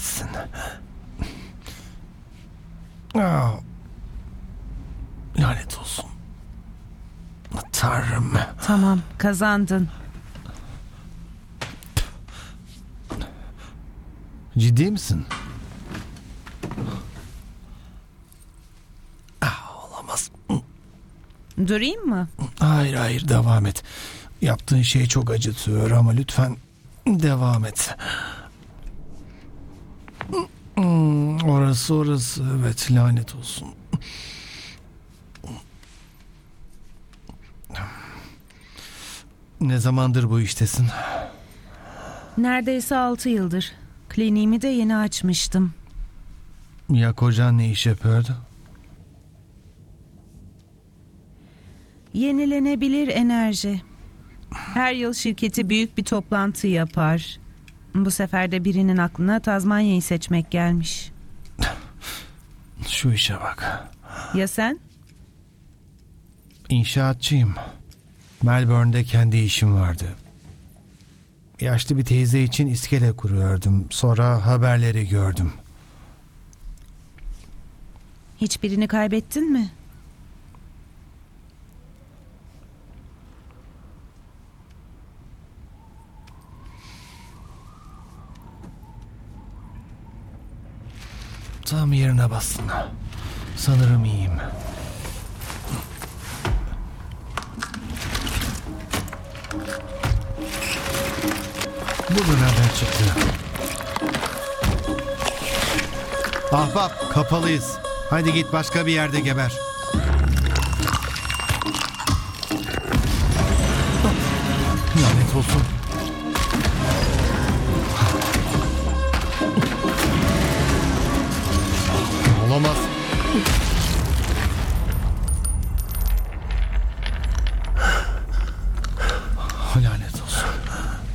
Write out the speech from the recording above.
etsin. Aa, lanet olsun. Tanrım. Tamam, kazandın. Ciddi misin? Olamaz. Durayım mı? Hayır, devam et. Yaptığın şey çok acıtıyor ama lütfen devam et. Orası. Evet, lanet olsun. Ne zamandır bu iştesin? Neredeyse 6 yıldır. Kliniğimi de yeni açmıştım. Ya kocan ne iş yapıyordu? Yenilenebilir enerji. Her yıl şirketi büyük bir toplantı yapar. Bu sefer de birinin aklına Tazmanya'yı seçmek gelmiş. Şu işe bak. Ya sen? İnşaatçıyım. Melbourne'de kendi işim vardı. Yaşlı bir teyze için iskele kuruyordum. Sonra haberleri gördüm. Hiçbirini kaybettin mi? Tam yerine bastın. Sanırım iyiyim. Bu da nereden çıktı? Ahbap, kapalıyız. Hadi git başka bir yerde geber. Lanet olsun. Olamaz.